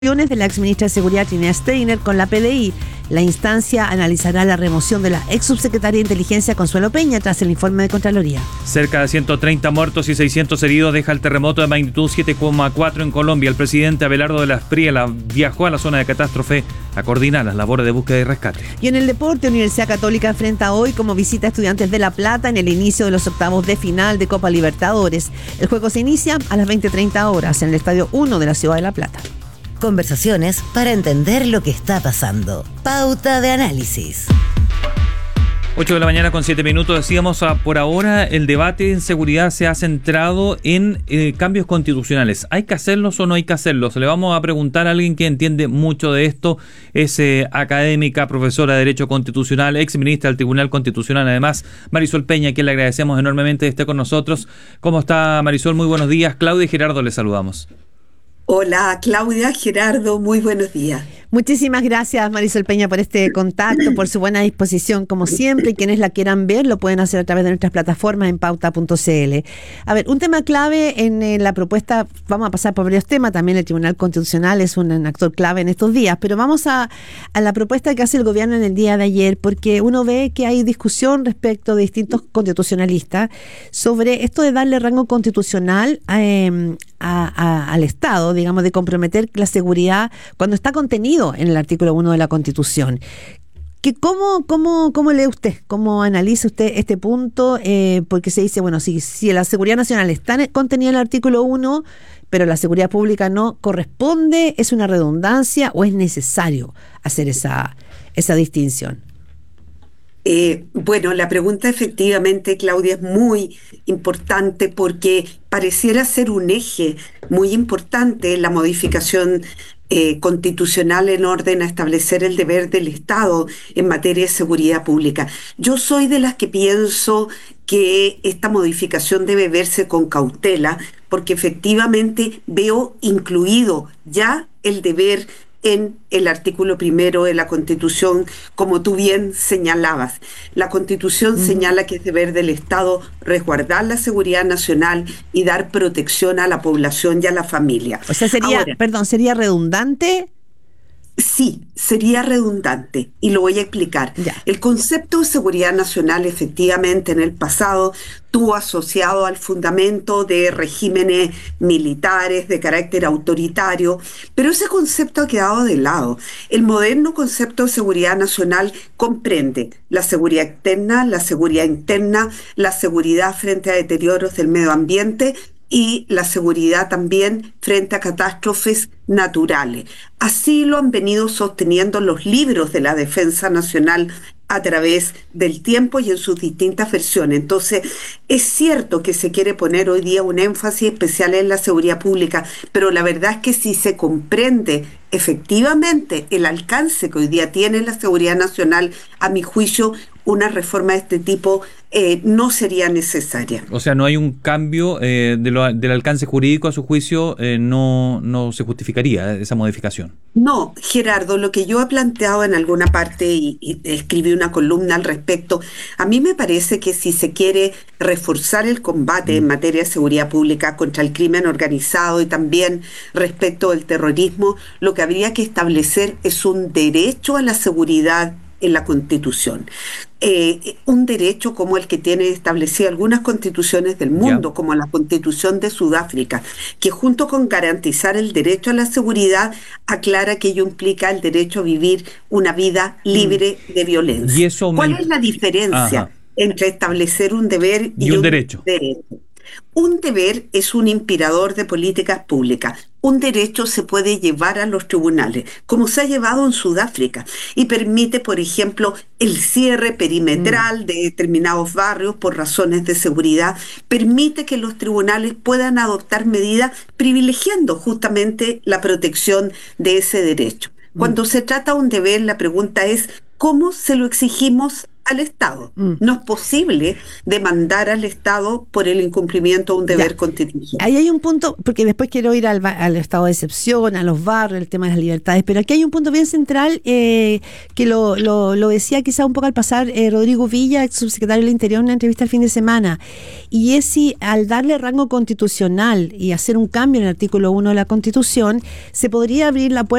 De la exministra de Seguridad Trinidad Steiner con la PDI. La instancia analizará la remoción de la ex subsecretaria de Inteligencia Consuelo Peña tras el informe de Contraloría. Cerca de 130 muertos y 600 heridos deja el terremoto de magnitud 7,4 en Colombia. El presidente Abelardo de las Espriella viajó a la zona de catástrofe a coordinar las labores de búsqueda y rescate. Y en el deporte, Universidad Católica enfrenta hoy como visita a Estudiantes de La Plata en el inicio de los octavos de final de Copa Libertadores. El juego se inicia a las 20:30 horas en el Estadio 1 de la Ciudad de La Plata. Conversaciones para entender lo que está pasando. Pauta de análisis. 8 de la mañana con 7 minutos. Decíamos, por ahora el debate en seguridad se ha centrado en cambios constitucionales. ¿Hay que hacerlos o no hay que hacerlos? Le vamos a preguntar a alguien que entiende mucho de esto. Es académica, profesora de Derecho Constitucional, ex ministra del Tribunal Constitucional, además, Marisol Peña, a quien le agradecemos enormemente que esté con nosotros. ¿Cómo está, Marisol? Muy buenos días. Claudia y Gerardo, le saludamos. Hola, Claudia, Gerardo, muy buenos días. Muchísimas gracias, Marisol Peña, por este contacto, por su buena disposición, como siempre. Y quienes la quieran ver, lo pueden hacer a través de nuestras plataformas en pauta.cl. A ver, un tema clave en la propuesta, vamos a pasar por varios temas, también el Tribunal Constitucional es un actor clave en estos días, pero vamos a la propuesta que hace el gobierno en el día de ayer, porque uno ve que hay discusión respecto de distintos constitucionalistas sobre esto de darle rango constitucional al Estado, digamos, de comprometer la seguridad cuando está contenido en el artículo 1 de la Constitución. ¿Cómo lee usted? ¿Cómo analiza usted este punto? Porque se dice, bueno, si la seguridad nacional está contenida en el artículo 1, pero la seguridad pública no corresponde, ¿es una redundancia o es necesario hacer esa distinción? Bueno, la pregunta efectivamente, Claudia, es muy importante porque pareciera ser un eje muy importante en la modificación constitucional en orden a establecer el deber del Estado en materia de seguridad pública. Yo soy de las que pienso que esta modificación debe verse con cautela porque efectivamente veo incluido ya el deber en el artículo 1 de la Constitución, como tú bien señalabas. La Constitución señala que es deber del Estado resguardar la seguridad nacional y dar protección a la población y a la familia. O sea, ¿sería redundante? Sí, sería redundante y lo voy a explicar. Ya. El concepto de seguridad nacional efectivamente en el pasado estuvo asociado al fundamento de regímenes militares de carácter autoritario, pero ese concepto ha quedado de lado. El moderno concepto de seguridad nacional comprende la seguridad externa, la seguridad interna, la seguridad frente a deterioros del medio ambiente y la seguridad también frente a catástrofes naturales. Así lo han venido sosteniendo los libros de la defensa nacional a través del tiempo y en sus distintas versiones. Entonces, es cierto que se quiere poner hoy día un énfasis especial en la seguridad pública, pero la verdad es que si se comprende efectivamente el alcance que hoy día tiene la seguridad nacional, a mi juicio, una reforma de este tipo no sería necesaria. O sea, no hay un cambio del alcance jurídico, a su juicio, no se justificaría esa modificación. No, Gerardo, lo que yo he planteado en alguna parte y escribí una columna al respecto, a mí me parece que si se quiere reforzar el combate en materia de seguridad pública contra el crimen organizado y también respecto del terrorismo, lo que habría que establecer es un derecho a la seguridad en la Constitución. Un derecho como el que tienen establecido algunas constituciones del mundo, como la Constitución de Sudáfrica, que junto con garantizar el derecho a la seguridad, aclara que ello implica el derecho a vivir una vida libre de violencia. ¿Y eso ¿Cuál es la diferencia entre establecer un deber y un derecho? Un deber es un inspirador de políticas públicas. Un derecho se puede llevar a los tribunales, como se ha llevado en Sudáfrica, y permite, por ejemplo, el cierre perimetral de determinados barrios por razones de seguridad, permite que los tribunales puedan adoptar medidas privilegiando justamente la protección de ese derecho. Cuando se trata de un deber, la pregunta es, ¿cómo se lo exigimos al Estado. No es posible demandar al Estado por el incumplimiento de un deber constitucional. Ahí hay un punto, porque después quiero ir al estado de excepción, a los barrios, el tema de las libertades, pero aquí hay un punto bien central que lo decía quizá un poco al pasar Rodrigo Villa, ex subsecretario del Interior, en una entrevista el fin de semana, y es si al darle rango constitucional y hacer un cambio en el artículo 1 de la Constitución, se podría abrir la puerta